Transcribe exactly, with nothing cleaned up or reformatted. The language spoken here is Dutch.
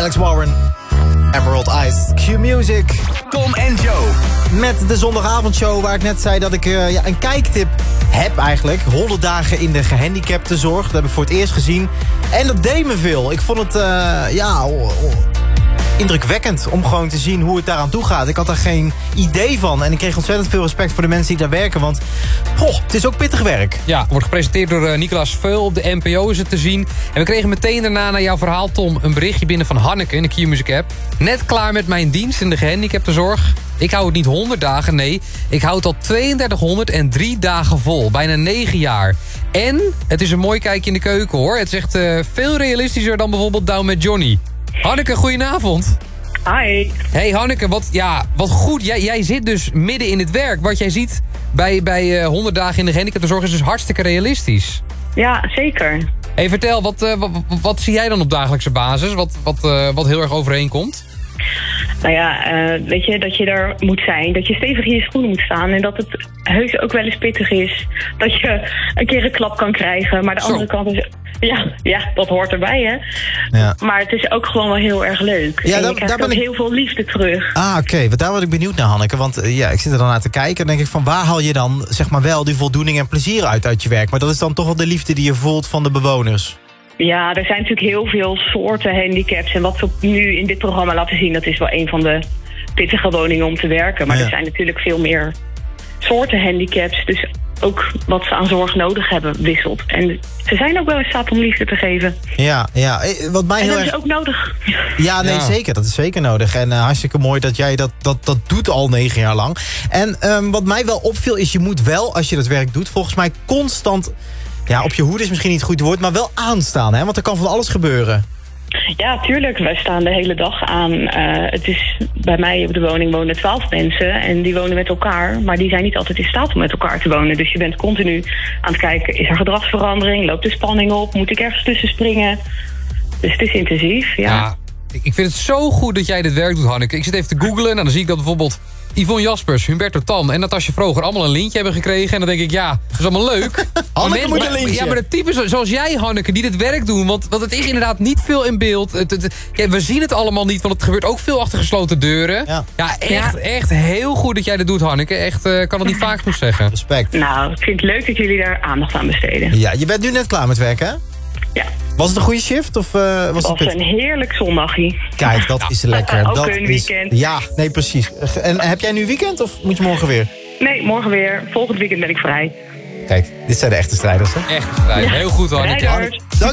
Alex Warren, Emerald Eyes, Q-Music. Tom en Joe. Met de zondagavondshow waar ik net zei dat ik uh, ja, een kijktip heb eigenlijk. honderd dagen in de gehandicaptenzorg. Dat heb ik voor het eerst gezien. En dat deed me veel. Ik vond het uh, ja, oh, oh, indrukwekkend om gewoon te zien hoe het daaraan toe gaat. Ik had daar geen idee van. En ik kreeg ontzettend veel respect voor de mensen die daar werken. Want oh, het is ook pittig werk. Ja, wordt gepresenteerd door uh, Nicolas Veul. Op de N P O is het te zien. En we kregen meteen daarna naar jouw verhaal, Tom, een berichtje binnen van Hanneke in de Q-Music app. Net klaar met mijn dienst in de gehandicaptenzorg. Ik hou het niet honderd dagen, nee. Ik hou het al tweeëndertighonderddrie dagen vol. Bijna negen jaar. En het is een mooi kijkje in de keuken, hoor. Het is echt uh, veel realistischer dan bijvoorbeeld Down met Johnny. Hanneke, goedenavond. Hi. Hey Hanneke, wat, ja, wat goed. Jij, jij zit dus midden in het werk. Wat jij ziet bij, bij uh, honderd dagen in de gehandicaptenzorg is dus hartstikke realistisch. Ja, zeker. Hey, vertel, wat, uh, wat, wat zie jij dan op dagelijkse basis? Wat, wat, uh, wat heel erg overeenkomt? Nou ja, uh, weet je, dat je er moet zijn. Dat je stevig in je schoenen moet staan. En dat het heus ook wel eens pittig is. Dat je een keer een klap kan krijgen. Maar de Zo. andere kant is... Ja, ja, dat hoort erbij, hè. Ja. Maar het is ook gewoon wel heel erg leuk. Ja, en daar- je krijgt daar ben ook ik- heel veel liefde terug. Ah, oké. Okay. Daar was ik benieuwd naar, Hanneke. Want uh, ja, ik zit er dan naar te kijken en denk ik van... waar haal je dan zeg maar wel die voldoening en plezier uit uit je werk? Maar dat is dan toch wel de liefde die je voelt van de bewoners. Ja, er zijn natuurlijk heel veel soorten handicaps. En wat we nu in dit programma laten zien... dat is wel een van de pittige woningen om te werken. Maar Ja. er zijn natuurlijk veel meer soorten handicaps. Dus ook wat ze aan zorg nodig hebben wisselt. En ze zijn ook wel in staat om liefde te geven. Ja, ja. Eh, Wat mij En heel dat erg... is ook nodig. Ja, nee, Ja. zeker. Dat is zeker nodig. En uh, hartstikke mooi dat jij dat, dat, dat doet al negen jaar lang. En um, wat mij wel opviel is, je moet wel, als je dat werk doet... volgens mij constant, ja, op je hoede is misschien niet het goede woord... maar wel aanstaan, hè? Want er kan van alles gebeuren. Ja, tuurlijk. Wij staan de hele dag aan. Uh, het is, bij mij op de woning wonen twaalf mensen. En die wonen met elkaar. Maar die zijn niet altijd in staat om met elkaar te wonen. Dus je bent continu aan het kijken. Is er gedragsverandering? Loopt de spanning op? Moet ik ergens tussen springen? Dus het is intensief, ja. Ja, ik ik vind het zo goed dat jij dit werk doet, Hanneke. Ik zit even te googlen en dan zie ik dat bijvoorbeeld Yvonne Jaspers, Humberto Tan en Natasja Vroger allemaal een lintje hebben gekregen. En dan denk ik, ja, dat is allemaal leuk. Hanneke Maar moet een lintje. Ja, maar de types zo- zoals jij, Hanneke, die dit werk doen. Want, want het is inderdaad niet veel in beeld. Het, het, ja, we zien het allemaal niet, want het gebeurt ook veel achter gesloten deuren. Ja. Ja, echt, echt heel goed dat jij dit doet, Hanneke. Echt, uh, kan het niet vaak genoeg zeggen. Respect. Nou, ik vind het leuk dat jullie daar aandacht aan besteden. Ja, je bent nu net klaar met werken, hè? Ja, Was het een goede shift of uh, was het het was pittig? een heerlijk zondagje. Kijk, dat is lekker. Ook dat een is... weekend. Ja, nee, precies. En heb jij nu weekend of moet je morgen weer? Nee, morgen weer. Volgend weekend ben ik vrij. Kijk, dit zijn de echte strijders, hè? Echt, heel goed, Hanneke. Rijders. Dank